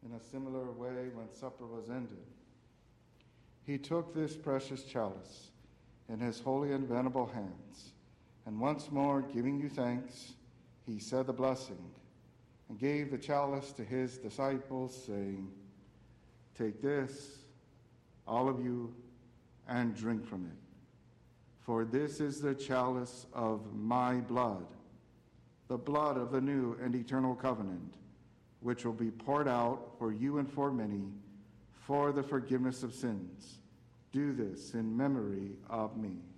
In a similar way, when supper was ended, he took this precious chalice in his holy and venerable hands, and once more giving you thanks, he said the blessing and gave the chalice to his disciples, saying, "Take this, all of you, and drink from it. For this is the chalice of my blood, the blood of the new and eternal covenant, which will be poured out for you and for many for the forgiveness of sins. Do this in memory of me."